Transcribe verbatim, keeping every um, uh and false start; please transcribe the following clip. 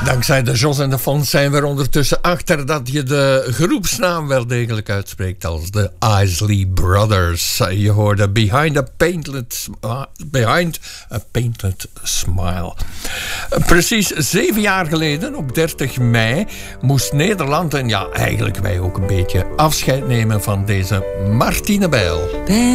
Dankzij de Jos en de Fons zijn we er ondertussen achter dat je de groepsnaam wel degelijk uitspreekt als de Isley Brothers. Je hoorde Behind a Painted, Behind a Painted Smile. Precies zeven jaar geleden, op dertig mei, moest Nederland en ja, eigenlijk wij ook een beetje afscheid nemen van deze Martine Bijl.